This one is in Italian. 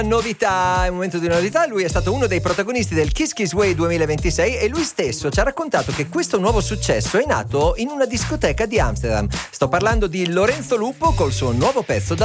Novità, è un momento di novità. Lui è stato uno dei protagonisti del Kiss Kiss Way 2026 e lui stesso ci ha raccontato che questo nuovo successo è nato in una discoteca di Amsterdam. Sto parlando di Lorenzo Lupo col suo nuovo pezzo